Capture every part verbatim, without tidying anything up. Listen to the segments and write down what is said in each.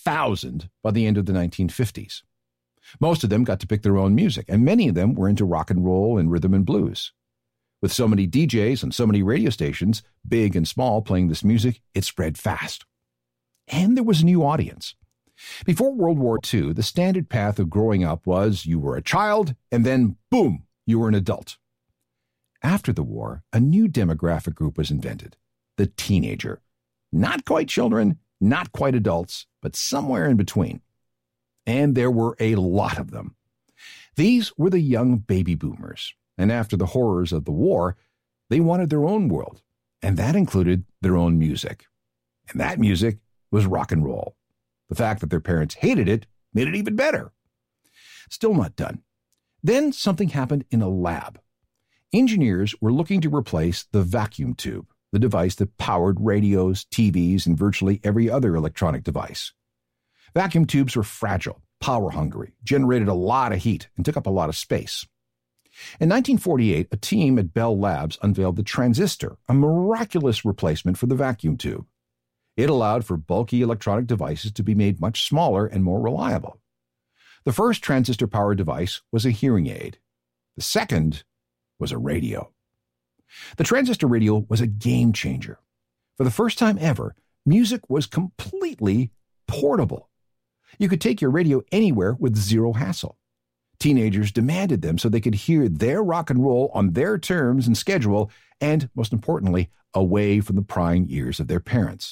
thousand by the end of the nineteen fifties. Most of them got to pick their own music, and many of them were into rock and roll and rhythm and blues. With so many D Js and so many radio stations, big and small, playing this music, it spread fast. And there was a new audience. Before World War Two, the standard path of growing up was you were a child, and then, boom, you were an adult. After the war, a new demographic group was invented, the teenager. Not quite children, not quite adults, but somewhere in between. And there were a lot of them. These were the young baby boomers, and after the horrors of the war, they wanted their own world, and that included their own music. And that music was rock and roll. The fact that their parents hated it made it even better. Still not done. Then something happened in a lab. Engineers were looking to replace the vacuum tube, the device that powered radios, T Vs, and virtually every other electronic device. Vacuum tubes were fragile, power-hungry, generated a lot of heat, and took up a lot of space. In nineteen forty-eight, a team at Bell Labs unveiled the transistor, a miraculous replacement for the vacuum tube. It allowed for bulky electronic devices to be made much smaller and more reliable. The first transistor-powered device was a hearing aid. The second was a radio. The transistor radio was a game changer. For the first time ever, music was completely portable. You could take your radio anywhere with zero hassle. Teenagers demanded them so they could hear their rock and roll on their terms and schedule, and, most importantly, away from the prying ears of their parents.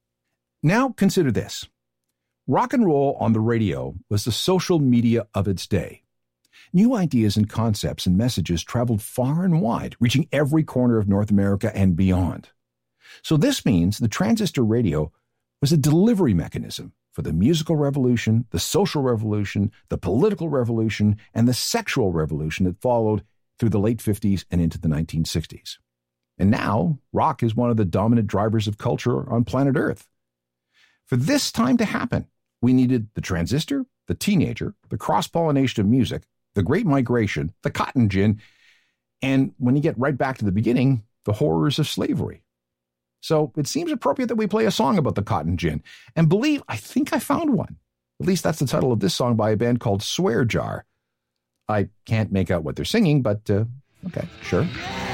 Now consider this. Rock and roll on the radio was the social media of its day. New ideas and concepts and messages traveled far and wide, reaching every corner of North America and beyond. So this means the transistor radio was a delivery mechanism for the musical revolution, the social revolution, the political revolution, and the sexual revolution that followed through the late fifties and into the nineteen sixties. And now, rock is one of the dominant drivers of culture on planet Earth. For this time to happen, we needed the transistor, the teenager, the cross-pollination of music, the Great Migration, the cotton gin, and when you get right back to the beginning, the horrors of slavery. So it seems appropriate that we play a song about the cotton gin. And believe, I think I found one. At least that's the title of this song by a band called Swear Jar. I can't make out what they're singing, but uh, okay, sure.